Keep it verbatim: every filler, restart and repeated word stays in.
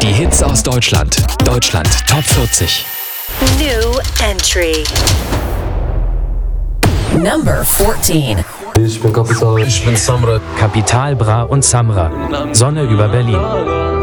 Die Hits aus Deutschland. Deutschland Top vierzig. New entry. Number fourteen. Ich bin Kapital. Ich bin Samra. Kapital, Bra und Samra. Sonne über Berlin.